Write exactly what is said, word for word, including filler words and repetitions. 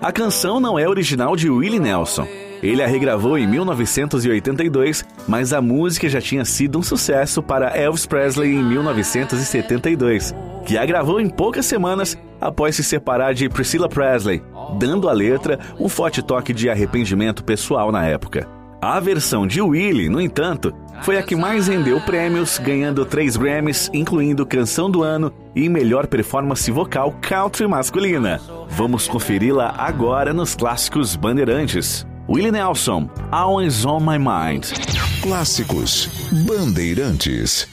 A canção não é original de Willie Nelson. Ele a regravou em mil novecentos e oitenta e dois, mas a música já tinha sido um sucesso para Elvis Presley em mil novecentos e setenta e dois, que a gravou em poucas semanas após se separar de Priscilla Presley, dando à letra um forte toque de arrependimento pessoal na época. A versão de Willie, no entanto, foi a que mais rendeu prêmios, ganhando três Grammys, incluindo Canção do Ano e Melhor Performance Vocal Country Masculina. Vamos conferi-la agora nos Clássicos Bandeirantes. Willie Nelson, Always on My Mind. Clássicos Bandeirantes.